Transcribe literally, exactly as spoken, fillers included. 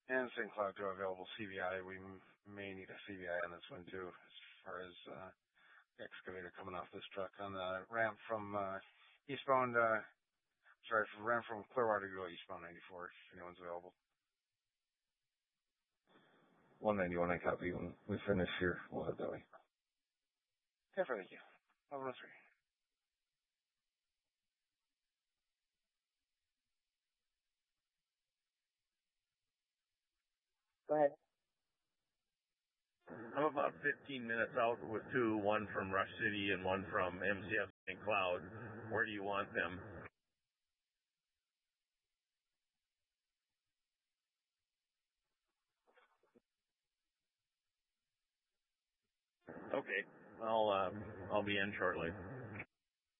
And Saint Cloud do available C V I. We m- may need a C V I on this one too, as far as uh, the excavator coming off this truck on the ramp from uh, eastbound. Uh, sorry, from ramp from Clearwater to go eastbound ninety-four. If anyone's available. one ninety-one, I copy. When we finish here, we'll head that way. Okay, thank you. eleven oh three. Go ahead. I'm about fifteen minutes out with two, one from Rush City and one from M C F Saint Cloud. Where do you want them? Okay, I'll uh, I'll be in shortly.